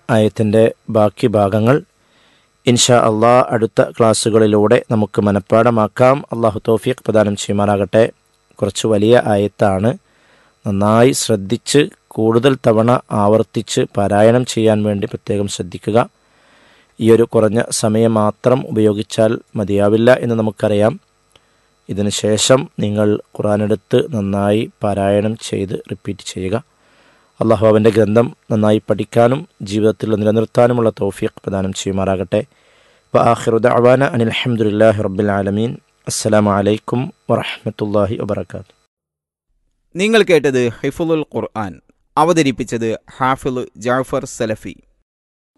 ആയത്തിൻ്റെ ബാക്കി ഭാഗങ്ങൾ ഇൻഷാ അള്ളാഹ് അടുത്ത ക്ലാസ്സുകളിലൂടെ നമുക്ക് മനഃപ്പാഠമാക്കാം. അള്ളാഹു തൗഫീഖ് പ്രദാനം ചെയ്യുമാറാകട്ടെ. കുറച്ച് വലിയ ആയത്താണ്. നന്നായി ശ്രദ്ധിച്ച് കൂടുതൽ തവണ ആവർത്തിച്ച് പാരായണം ചെയ്യാൻ വേണ്ടി പ്രത്യേകം ശ്രദ്ധിക്കുക. ഈ ഒരു കുറഞ്ഞ സമയം മാത്രം ഉപയോഗിച്ചാൽ മതിയാവില്ല എന്ന് നമുക്കറിയാം. ഇതിന് ശേഷം നിങ്ങൾ ഖുർആനെടുത്ത് നന്നായി പാരായണം ചെയ്ത് റിപ്പീറ്റ് ചെയ്യുക. അള്ളാഹു അവൻ്റെ ഗ്രന്ഥം നന്നായി പഠിക്കാനും ജീവിതത്തിൽ നിലനിർത്താനുമുള്ള തൗഫീഖ് പ്രദാനം ചെയ്യുമാറാകട്ടെ. വആഖിറു ദഅവാന അനിൽ ഹംദുലില്ലാഹി റബ്ബിൽ ആലമീൻ. അസ്സലാമു അലൈക്കും വറഹ്മത്തുള്ളാഹി വബറകാതുഹു. നിങ്ങൾ കേട്ടത് ഹിഫ്ളുൽ ഖുർആൻ. അവതരിപ്പിച്ചത് ഹാഫിള് ജാഫർ സലഫി.